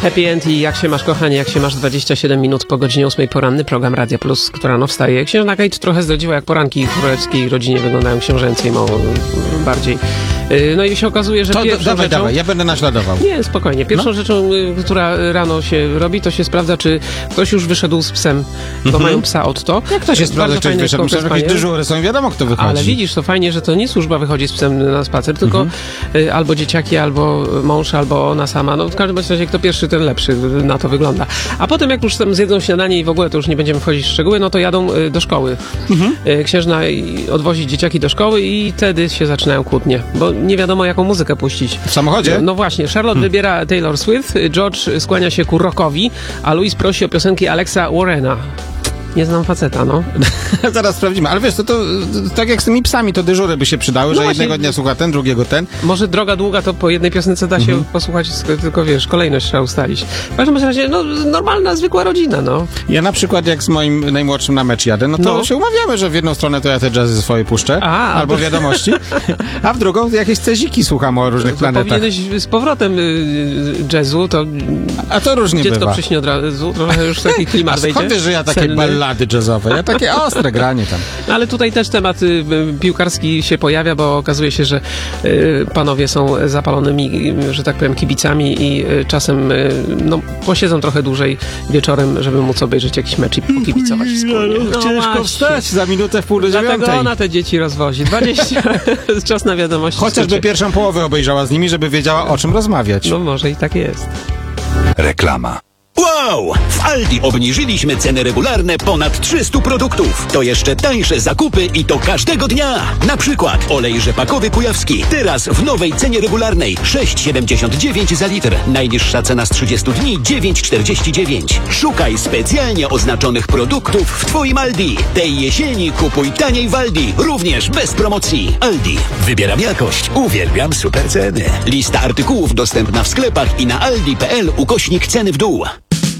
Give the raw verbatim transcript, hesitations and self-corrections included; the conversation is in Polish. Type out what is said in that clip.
Happy End i Jak się masz, kochanie, jak się masz, dwadzieścia siedem minut po godzinie ósmej, poranny program Radia Plus, która rano wstaje. Księżna Kate trochę zdradziła, jak poranki w królewskiej rodzinie wyglądają książęcej, mało bardziej. No i się okazuje, że to pierwszą dawaj, rzeczą... dawaj, ja będę naśladował. Nie, spokojnie. Pierwszą no. rzeczą, która rano się robi, to się sprawdza, czy ktoś już wyszedł z psem, bo mm-hmm. mają psa Otto. Jak to się sprawdza, czy ktoś wyszedł? Myślę, że jakieś dyżury są, wiadomo, kto wychodzi. Ale widzisz, to fajnie, że to nie służba wychodzi z psem na spacer, tylko mm-hmm. albo dzieciaki, albo mąż, albo ona sama. No w każdym razie, kto pierwszy, ten lepszy. Na to wygląda. A potem, jak już tam zjedzą śniadanie i w ogóle to już nie będziemy wchodzić w szczegóły, no to jadą do szkoły. Mm-hmm. Księżna odwozi dzieciaki do szkoły i wtedy się zaczynają kłótnie, bo nie wiadomo, jaką muzykę puścić. W samochodzie? No, no właśnie, Charlotte hmm. wybiera Taylor Swift, George skłania się ku rockowi, a Louis prosi o piosenki Alexa Warrena. Nie znam faceta, no. Zaraz sprawdzimy, ale wiesz, to, to, to tak jak z tymi psami, to dyżury by się przydały, no że właśnie, jednego dnia słucha ten, drugiego ten. Może droga długa, to po jednej piosence da się mm-hmm. posłuchać, tylko wiesz, kolejność trzeba ustalić. W każdym razie, no, normalna, zwykła rodzina, no. Ja na przykład, jak z moim najmłodszym na mecz jadę, no to no. się umawiamy, że w jedną stronę to ja te jazzy swoje puszczę, a, albo wiadomości, a w drugą jakieś ceziki słucham o różnych to planetach. Powinieneś z powrotem y, jazzu, to... A to różnie dziecko bywa. przyśnie od razu, trochę już taki klimat wejdzie. A skąd wiesz, że ja takie ballady jazzowe? Ja takie ostre granie tam. Ale tutaj też temat y, piłkarski się pojawia, bo okazuje się, że y, panowie są zapalonymi, że tak powiem, kibicami i y, czasem y, no, posiedzą trochę dłużej wieczorem, żeby móc obejrzeć jakiś mecz i pokibicować wspólnie. No, ciężko wstać za minutę w pół do dziewiątej. Dlatego ona te dzieci rozwozi. dwadzieścia czas na wiadomości. Chociażby pierwszą połowę obejrzała z nimi, żeby wiedziała, o czym rozmawiać. No może i tak jest. Reklama. Wow! W Aldi obniżyliśmy ceny regularne ponad trzysta produktów. To jeszcze tańsze zakupy i to każdego dnia. Na przykład olej rzepakowy kujawski. Teraz w nowej cenie regularnej sześć siedemdziesiąt dziewięć za litr. Najniższa cena z trzydziestu dni dziewięć czterdzieści dziewięć. Szukaj specjalnie oznaczonych produktów w Twoim Aldi. Tej jesieni kupuj taniej w Aldi. Również bez promocji. Aldi. Wybieram jakość. Uwielbiam super ceny. Lista artykułów dostępna w sklepach i na aldi kropka p l ukośnik ceny w dół.